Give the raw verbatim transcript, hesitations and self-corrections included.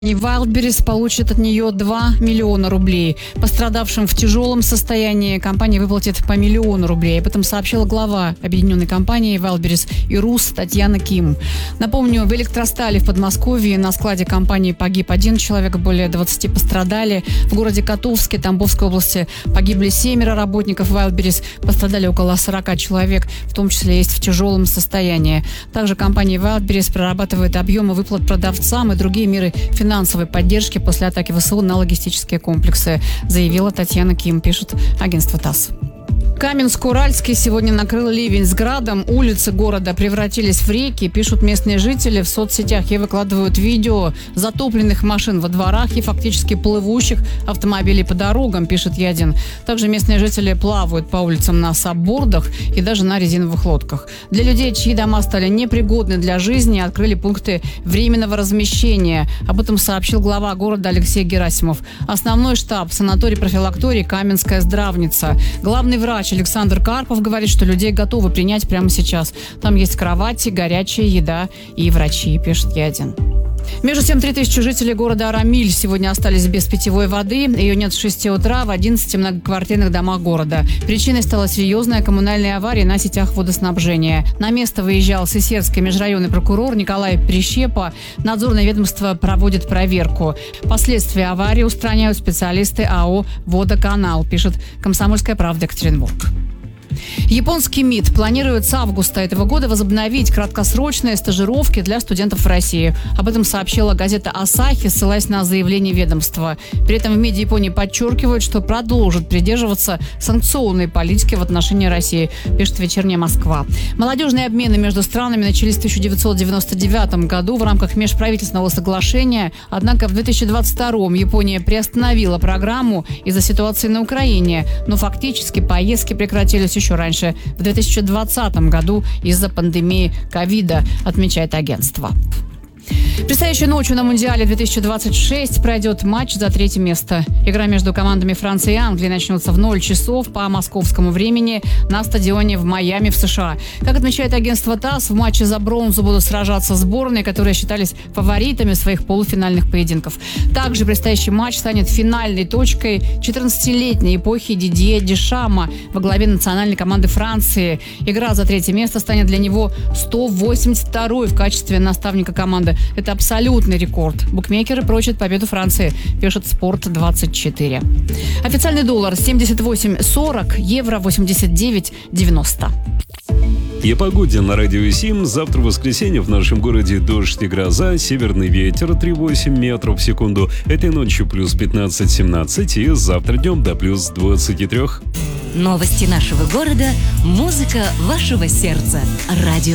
Wildberries получит от нее два миллиона рублей. Пострадавшим в тяжелом состоянии компания выплатит по миллиону рублей. Об этом сообщила глава объединенной компании Wildberries Ирус Татьяна Ким. Напомню, в Электростали в Подмосковье на складе компании погиб один человек, более двадцати пострадали. В городе Котовске Тамбовской области погибли семеро работников Wildberries, пострадали около сорока человек, в том числе есть в тяжелом состоянии. Также компания Wildberries прорабатывает объемы выплат продавцам и другие меры финансовой финансовой поддержки после атаки ВСУ на логистические комплексы, заявила Татьяна Ким, пишет агентство ТАСС. Каменск-Уральский сегодня накрыл ливень с градом. Улицы города превратились в реки, пишут местные жители в соцсетях и выкладывают видео затопленных машин во дворах и фактически плывущих автомобилей по дорогам, пишет Ядин. Также местные жители плавают по улицам на саббордах и даже на резиновых лодках. Для людей, чьи дома стали непригодны для жизни, открыли пункты временного размещения. Об этом сообщил глава города Алексей Герасимов. Основной штаб санаторий-профилакторий «Каменская здравница». Главный врач Александр Карпов говорит, что людей готовы принять прямо сейчас. Там есть кровати, горячая еда и врачи, пишет Ядин. Между тем, три тысячи жителей города Арамиль сегодня остались без питьевой воды. Ее нет с шести утра в одиннадцати многоквартирных домах города. Причиной стала серьезная коммунальная авария на сетях водоснабжения. На место выезжал Сысерский межрайонный прокурор Николай Прищепа. Надзорное ведомство проводит проверку. Последствия аварии устраняют специалисты АО «Водоканал», пишет «Комсомольская правда» Екатеринбург. Японский МИД планирует с августа этого года возобновить краткосрочные стажировки для студентов в России. Об этом сообщила газета «Асахи», ссылаясь на заявление ведомства. При этом в МИДе Японии подчеркивают, что продолжит придерживаться санкционной политики в отношении России, пишет «Вечерняя Москва». Молодежные обмены между странами начались в тысяча девятьсот девяносто девятом году в рамках межправительственного соглашения. Однако в две тысячи двадцать втором Япония приостановила программу из-за ситуации на Украине. Но фактически поездки прекратились еще раньше, в две тысячи двадцатом году, из-за пандемии ковида, отмечает агентство. Предстоящей ночью на Мундиале две тысячи двадцать шесть пройдет матч за третье место. Игра между командами Франции и Англии начнется в ноль часов по московскому времени на стадионе в Майами в США. Как отмечает агентство ТАСС, в матче за бронзу будут сражаться сборные, которые считались фаворитами своих полуфинальных поединков. Также предстоящий матч станет финальной точкой четырнадцатилетней эпохи Дидье Дешама во главе национальной команды Франции. Игра за третье место станет для него сто восемьдесят второй в качестве наставника команды. Это абсолютный рекорд. Букмекеры прочат победу Франции, пишет Спорт двадцать четыре. Официальный доллар семьдесят восемь сорок, евро восемьдесят девять девяносто. И о погоде на Радио семь. Завтра в воскресенье в нашем городе дождь и гроза, северный ветер три целых восемь десятых метров в секунду. Этой ночью плюс пятнадцать-семнадцать и завтра днем до плюс двадцати трёх. Новости нашего города, музыка вашего сердца. Радио